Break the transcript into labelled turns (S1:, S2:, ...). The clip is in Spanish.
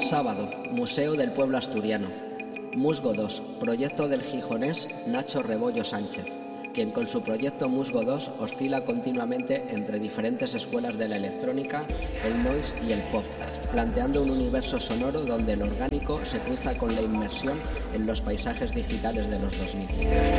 S1: Sábado, Museo del Pueblo Asturiano. Musgo 2, proyecto del gijonés Nacho Rebollo Sánchez, quien con su proyecto Musgo 2 oscila continuamente entre diferentes escuelas de la electrónica, el noise y el pop, planteando un universo sonoro donde el orgánico se cruza con la inmersión en los paisajes digitales de los 2000.